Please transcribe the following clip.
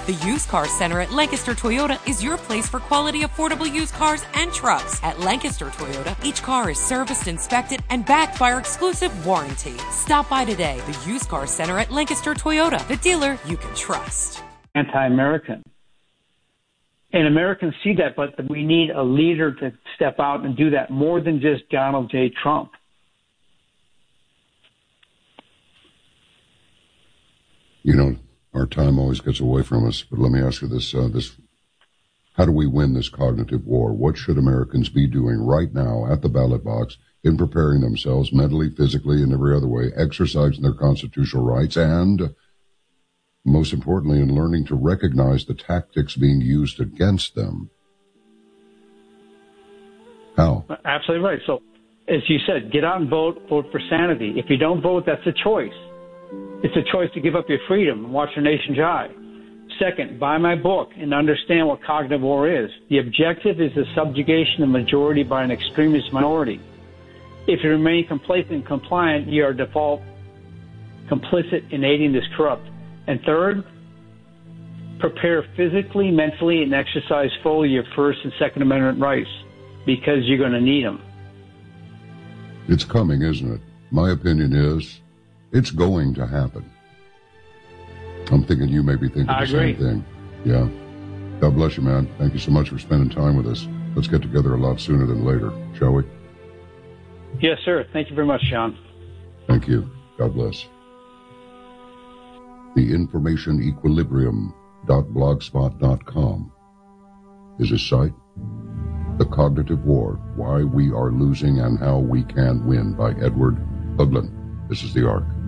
The Used Car Center at Lancaster Toyota is your place for quality, affordable used cars and trucks. At Lancaster Toyota, each car is serviced, inspected, and backed by our exclusive warranty. Stop by today. The Used Car Center at Lancaster Toyota, the dealer you can trust. Anti-American. And Americans see that, but we need a leader to step out and do that more than just Donald J. Trump. You know, our time always gets away from us, but let me ask you this, how do we win this cognitive war? What should Americans be doing right now at the ballot box in preparing themselves mentally, physically, and every other way, exercising their constitutional rights, and most importantly, in learning to recognize the tactics being used against them? How? Absolutely right. So, as you said, get out and vote for sanity. If you don't vote, that's a choice. It's a choice to give up your freedom and watch your nation die. Second, buy my book and understand what cognitive war is. The objective is the subjugation of the majority by an extremist minority. If you remain complacent and compliant, you are default complicit in aiding this corrupt. And third, prepare physically, mentally, and exercise fully your First and Second Amendment rights, because you're going to need them. It's coming, isn't it? My opinion is it's going to happen. I'm thinking you may be thinking the same thing. Yeah. God bless you, man. Thank you so much for spending time with us. Let's get together a lot sooner than later, shall we? Yes, sir. Thank you very much, Sean. Thank you. God bless. TheInformationEquilibrium.blogspot.com is his site. The Cognitive War, Why We Are Losing and How We Can Win by Edward Hoagland. This is The Ark.